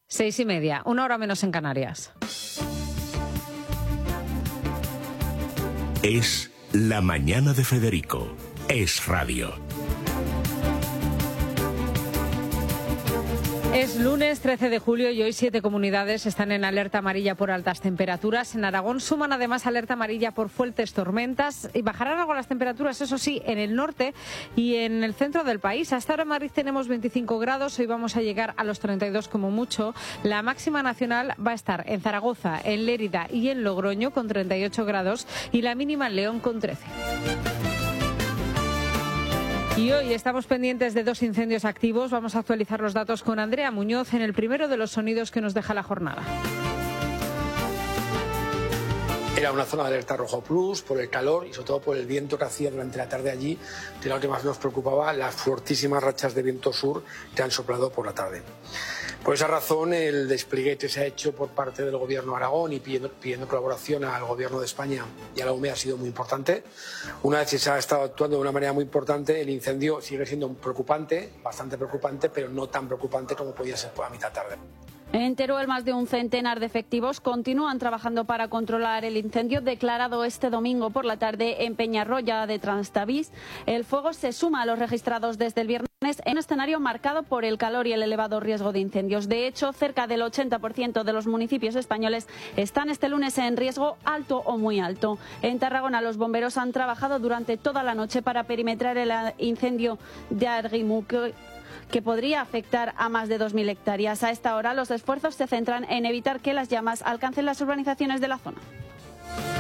6:30, 1 hora menos en Canarias. Es La Mañana de Federico. Es radio. Es lunes 13 de julio y hoy 7 comunidades están en alerta amarilla por altas temperaturas. En Aragón suman además alerta amarilla por fuertes tormentas y bajarán algo las temperaturas, eso sí, en el norte y en el centro del país. Hasta ahora en Madrid tenemos 25 grados, hoy vamos a llegar a los 32 como mucho. La máxima nacional va a estar en Zaragoza, en Lérida y en Logroño con 38 grados y la mínima en León con 13. Y hoy estamos pendientes de 2 incendios activos. Vamos a actualizar los datos con Andrea Muñoz en el primero de los sonidos que nos deja la jornada. Era una zona de alerta rojo plus por el calor y sobre todo por el viento que hacía durante la tarde allí, que era lo que más nos preocupaba, las fortísimas rachas de viento sur que han soplado por la tarde. Por esa razón, el despliegue que se ha hecho por parte del Gobierno de Aragón y pidiendo colaboración al Gobierno de España y a la UME ha sido muy importante. Una vez que se ha estado actuando de una manera muy importante, el incendio sigue siendo preocupante, bastante preocupante, pero no tan preocupante como podía ser a mitad tarde. En Teruel, más de un centenar de efectivos continúan trabajando para controlar el incendio declarado este domingo por la tarde en Peñarroya de Transtavís. El fuego se suma a los registrados desde el viernes en un escenario marcado por el calor y el elevado riesgo de incendios. De hecho, cerca del 80% de los municipios españoles están este lunes en riesgo alto o muy alto. En Tarragona, los bomberos han trabajado durante toda la noche para perimetrar el incendio de Argimuk, que podría afectar a más de 2.000 hectáreas. A esta hora, los esfuerzos se centran en evitar que las llamas alcancen las urbanizaciones de la zona.